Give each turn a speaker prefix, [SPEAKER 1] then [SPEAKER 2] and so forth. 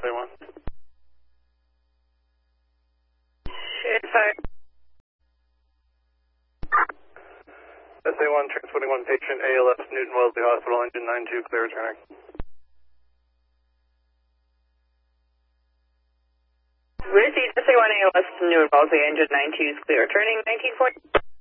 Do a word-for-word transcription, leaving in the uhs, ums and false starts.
[SPEAKER 1] A one.
[SPEAKER 2] Shit, fire.
[SPEAKER 1] S A one, transporting one patient, A L S, Newton Wellesley Hospital, engine nine two, clear returning.
[SPEAKER 2] Received S A one A L S, Newton Wellesley, engine nine two, clear returning, nineteen forty.